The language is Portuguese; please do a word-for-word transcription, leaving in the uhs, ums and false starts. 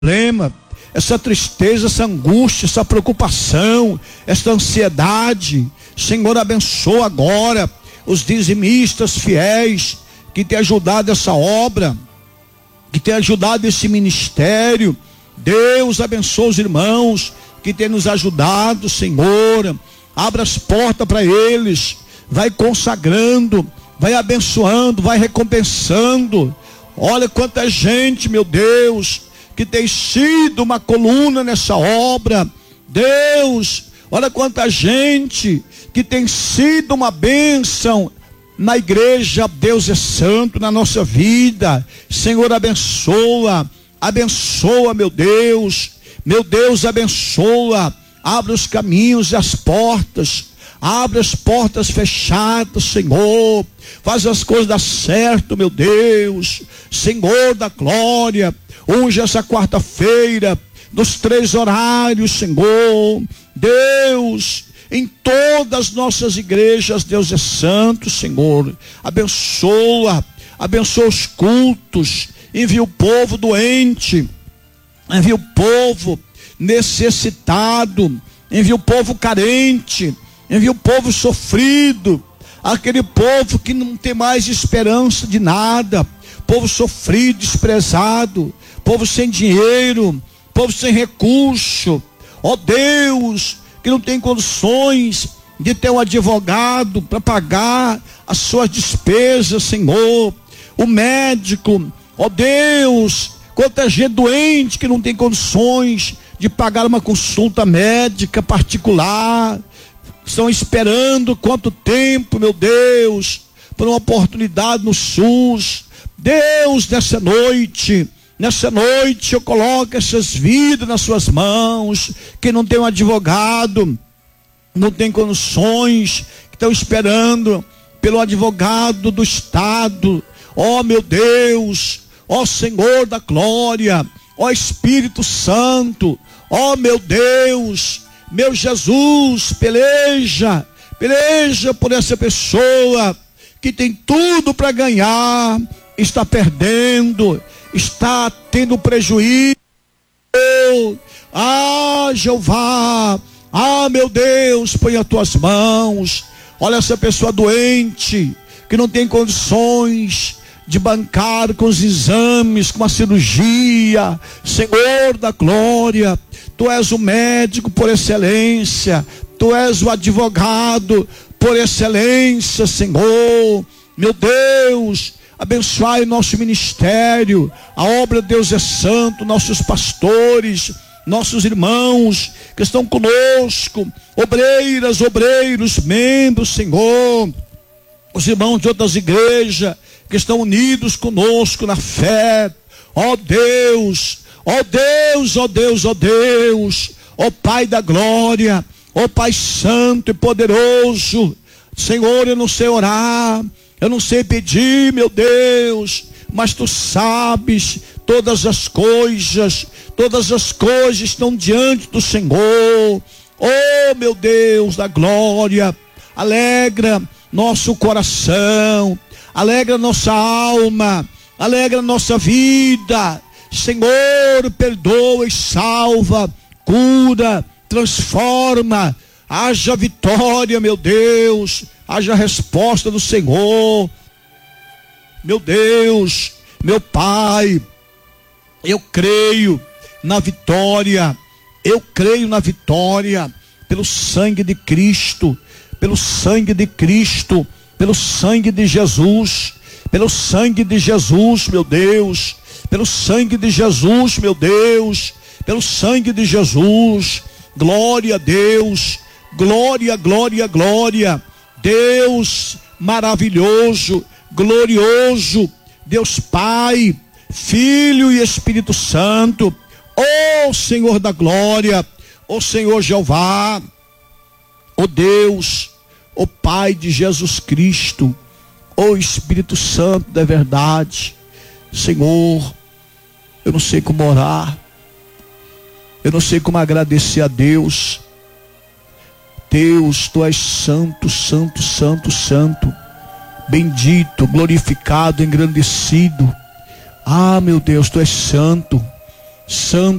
problema, essa tristeza, essa angústia, essa preocupação, essa ansiedade. Senhor, abençoa agora os dizimistas fiéis que têm ajudado essa obra, que têm ajudado esse ministério. Deus, abençoa os irmãos que têm nos ajudado, Senhor. Abra as portas para eles, vai consagrando, vai abençoando, vai recompensando. Olha quanta gente, meu Deus, que tem sido uma coluna nessa obra. Deus, olha quanta gente que tem sido uma bênção na igreja. Deus é santo na nossa vida. Senhor, abençoa, abençoa, meu Deus, meu Deus, abençoa. Abre os caminhos e as portas, abre as portas fechadas, Senhor. Faz as coisas dar certo, meu Deus. Senhor da glória, unge essa quarta-feira nos três horários, Senhor. Deus, em todas as nossas igrejas, Deus é santo, Senhor. Abençoa, abençoa os cultos. Envia o povo doente, envia o povo necessitado, envia o povo carente, envia o povo sofrido, aquele povo que não tem mais esperança de nada, povo sofrido, desprezado, povo sem dinheiro, povo sem recurso. Ó Deus, que não tem condições de ter um advogado para pagar as suas despesas, Senhor. O médico, ó Deus, quanta gente doente que não tem condições de pagar uma consulta médica particular, estão esperando quanto tempo, meu Deus, por uma oportunidade no SUS. Deus, nessa noite, nessa noite eu coloco essas vidas nas suas mãos, que não tem um advogado, não tem condições, que estão esperando pelo advogado do Estado. Ó meu Deus, ó Senhor da glória, ó Espírito Santo, ó meu Deus, meu Jesus, peleja, peleja por essa pessoa que tem tudo para ganhar, está perdendo, está tendo prejuízo. Ah, Jeová, ah, meu Deus, põe as tuas mãos. Olha essa pessoa doente, que não tem condições de bancar com os exames, com a cirurgia. Senhor da glória, Tu és o médico por excelência, Tu és o advogado por excelência, Senhor. Meu Deus, abençoai nosso ministério, a obra de Deus é santo, nossos pastores, nossos irmãos que estão conosco, obreiras, obreiros, membros, Senhor, os irmãos de outras igrejas que estão unidos conosco na fé. Ó Deus, ó Deus, ó Deus, ó Deus, ó Pai da glória, ó Pai santo e poderoso. Senhor, eu não sei orar, eu não sei pedir, meu Deus, mas Tu sabes todas as coisas, todas as coisas estão diante do Senhor. Oh meu Deus da glória, alegra nosso coração, alegra nossa alma, alegra nossa vida. Senhor, perdoa e salva, cura, transforma. Haja vitória, meu Deus, haja resposta do Senhor. Meu Deus, meu Pai, eu creio na vitória, eu creio na vitória, pelo sangue de Cristo, pelo sangue de Cristo, pelo sangue de Jesus, pelo sangue de Jesus, meu Deus, pelo sangue de Jesus, meu Deus, pelo sangue de Jesus. Glória a Deus, glória, glória, glória. Deus maravilhoso, glorioso, Deus Pai, Filho e Espírito Santo. Ó Senhor da glória, ó Senhor Jeová, ó Deus, ó Pai de Jesus Cristo, ó Espírito Santo da verdade. Senhor, eu não sei como orar, eu não sei como agradecer a Deus. Deus, Tu és santo, santo, santo, santo, bendito, glorificado, engrandecido. Ah, meu Deus, Tu és santo. Santo